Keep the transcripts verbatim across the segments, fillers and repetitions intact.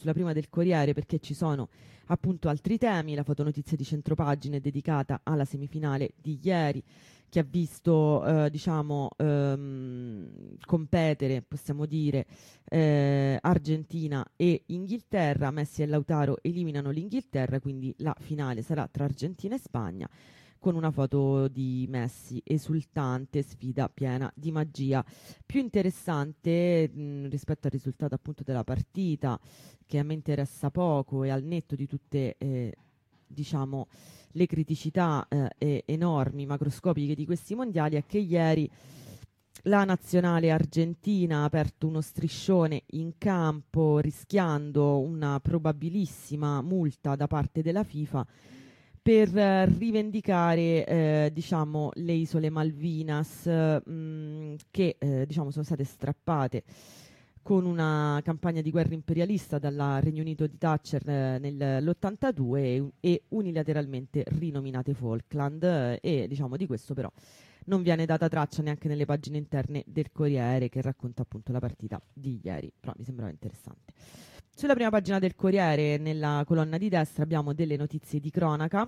sulla prima del Corriere perché ci sono appunto altri temi. La fotonotizia di centropagina è dedicata alla semifinale di ieri, che ha visto eh, diciamo ehm, competere, possiamo dire, eh, Argentina e Inghilterra. Messi e Lautaro eliminano l'Inghilterra, quindi la finale sarà tra Argentina e Spagna, con una foto di Messi esultante, sfida piena di magia. Più interessante mh, rispetto al risultato appunto della partita, che a me interessa poco, e al netto di tutte eh, diciamo le criticità eh, e- enormi, macroscopiche di questi mondiali, è che ieri la nazionale argentina ha aperto uno striscione in campo, rischiando una probabilissima multa da parte della FIFA per eh, rivendicare eh, diciamo, le isole Malvinas, eh, mh, che eh, diciamo, sono state strappate con una campagna di guerra imperialista dal Regno Unito di Thatcher eh, nell'ottantadue e, e unilateralmente rinominate Falkland, eh, e diciamo di questo però non viene data traccia neanche nelle pagine interne del Corriere, che racconta appunto la partita di ieri, però mi sembrava interessante. Sulla prima pagina del Corriere, nella colonna di destra, abbiamo delle notizie di cronaca.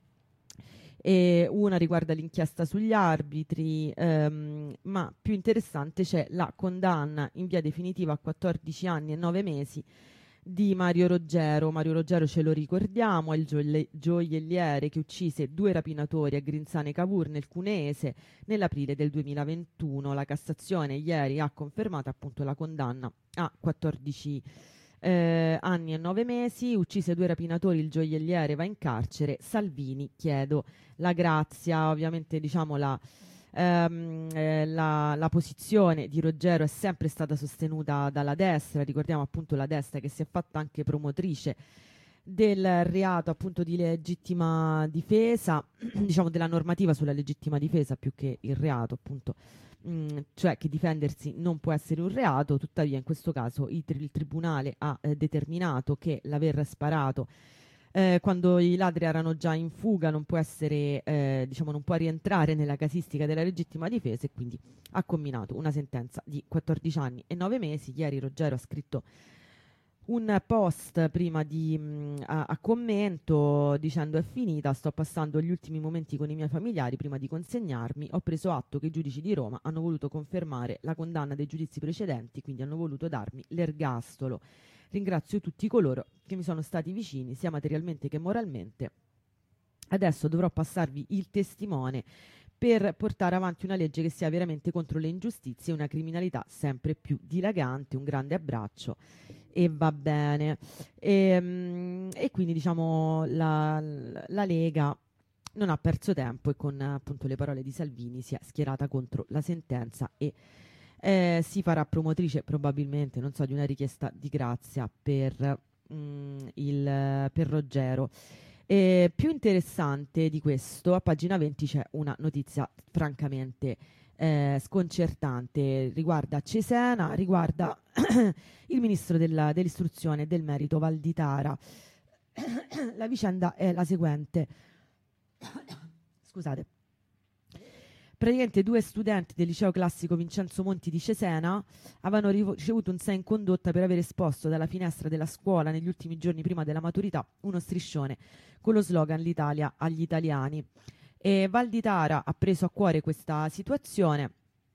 E una riguarda l'inchiesta sugli arbitri, ehm, ma più interessante c'è la condanna in via definitiva a quattordici anni e nove mesi di Mario Roggero. Mario Roggero, ce lo ricordiamo, è il gioie- gioielliere che uccise due rapinatori a Grinzane Cavour nel Cuneese nell'aprile del duemilaventuno. La Cassazione ieri ha confermato appunto la condanna a quattordici eh, anni e nove mesi. Uccise due rapinatori, il gioielliere va in carcere. Salvini, chiedo la grazia. Ovviamente diciamo la, ehm, eh, la, la posizione di Roggero è sempre stata sostenuta dalla destra. Ricordiamo appunto la destra che si è fatta anche promotrice del reato appunto di legittima difesa, diciamo della normativa sulla legittima difesa più che il reato appunto, mh, cioè che difendersi non può essere un reato. Tuttavia in questo caso il, tri- il tribunale ha eh, determinato che l'aver sparato eh, quando i ladri erano già in fuga non può essere, eh, diciamo, non può rientrare nella casistica della legittima difesa, e quindi ha comminato una sentenza di quattordici anni e nove mesi. Ieri Roggero ha scritto un post prima di, mh, a, a commento dicendo: è finita, sto passando gli ultimi momenti con i miei familiari prima di consegnarmi, ho preso atto che i giudici di Roma hanno voluto confermare la condanna dei giudizi precedenti, quindi hanno voluto darmi l'ergastolo. Ringrazio tutti coloro che mi sono stati vicini sia materialmente che moralmente. Adesso dovrò passarvi il testimone per portare avanti una legge che sia veramente contro le ingiustizie e una criminalità sempre più dilagante. Un grande abbraccio e va bene. E, mm, e quindi diciamo la, la Lega non ha perso tempo e con appunto le parole di Salvini si è schierata contro la sentenza e eh, si farà promotrice probabilmente, non so, di una richiesta di grazia per, mm, il, per Roggero. E più interessante di questo, a pagina venti c'è una notizia francamente eh, sconcertante, riguarda Cesena, riguarda il ministro della- dell'istruzione e del merito Valditara. La vicenda è la seguente. Scusate. Praticamente due studenti del liceo classico Vincenzo Monti di Cesena avevano rivo- ricevuto un sei in condotta per aver esposto dalla finestra della scuola negli ultimi giorni prima della maturità uno striscione con lo slogan "L'Italia agli italiani". E Valditara ha preso a cuore questa situazione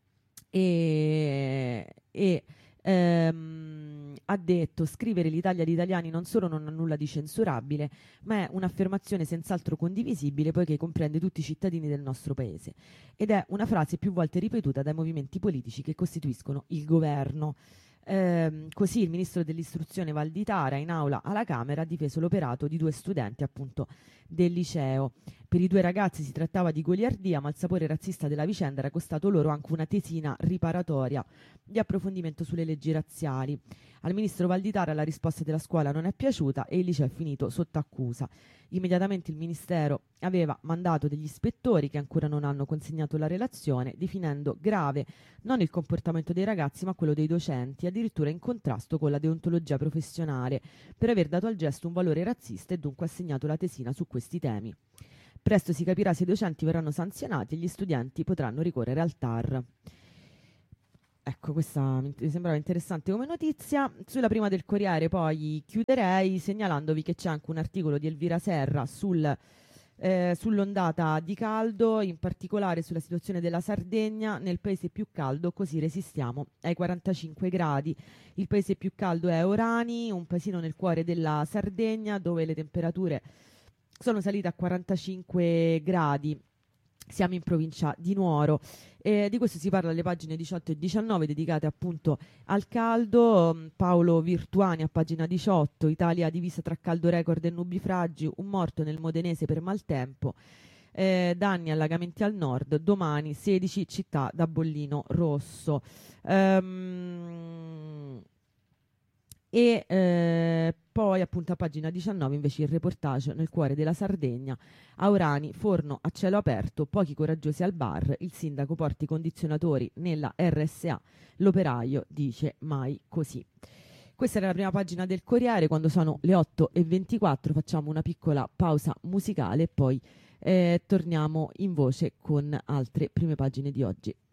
e, e, ehm, ha detto: scrivere "l'Italia agli italiani" non solo non ha nulla di censurabile, ma è un'affermazione senz'altro condivisibile, poiché comprende tutti i cittadini del nostro paese, ed è una frase più volte ripetuta dai movimenti politici che costituiscono il governo. Ehm, così il ministro dell'istruzione Valditara in aula alla Camera ha difeso l'operato di due studenti appunto del liceo. Per i due ragazzi si trattava di goliardia, ma il sapore razzista della vicenda era costato loro anche una tesina riparatoria di approfondimento sulle leggi razziali. Al ministro Valditara la risposta della scuola non è piaciuta e il liceo è finito sotto accusa. Immediatamente il ministero aveva mandato degli ispettori che ancora non hanno consegnato la relazione, definendo grave non il comportamento dei ragazzi ma quello dei docenti, addirittura in contrasto con la deontologia professionale, per aver dato al gesto un valore razzista e dunque assegnato la tesina su questi temi. Presto si capirà se i docenti verranno sanzionati e gli studenti potranno ricorrere al T A R. ecco, questa mi mi sembrava interessante come notizia. Sulla prima del Corriere poi chiuderei segnalandovi che c'è anche un articolo di Elvira Serra sul, eh, sull'ondata di caldo, in particolare sulla situazione della Sardegna, nel paese più caldo, così resistiamo ai quarantacinque gradi. Il paese più caldo è Orani, un paesino nel cuore della Sardegna, dove le temperature sono salite a quarantacinque gradi. Siamo in provincia di Nuoro. Eh, di questo si parla alle pagine diciotto e diciannove, dedicate appunto al caldo. Mm, Paolo Virtuani a pagina diciotto: Italia divisa tra caldo record e nubifragi, un morto nel modenese per maltempo. Eh, danni allagamenti al nord, domani sedici città da bollino rosso. Ehm, e eh, poi appunto a pagina diciannove invece il reportage nel cuore della Sardegna. A Orani, forno a cielo aperto, pochi coraggiosi al bar, il sindaco porta i condizionatori nella R S A, l'operaio dice mai così. Questa era la prima pagina del Corriere. Quando sono le otto e ventiquattro facciamo una piccola pausa musicale e poi eh, torniamo in voce con altre prime pagine di oggi.